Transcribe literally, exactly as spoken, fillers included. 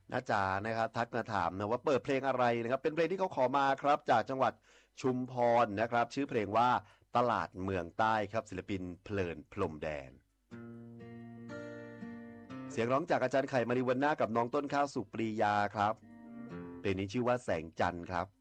น้าจ๋านะครับทักมาถามนะว่าเปิดเพลงอะไรนะครับเป็นเพลงที่เขาขอมาครับจากจังหวัดชุมพรนะครับชื่อเพลงว่าตลาดเมืองใต้ครับศิลปินเพลินพรหมแดนเสียงร้องจากอาจารย์ไข่มาริวันนากับน้องต้นข้าวสุปรียาครับเพลงนี้ชื่อว่าแสงจันทร์ครับ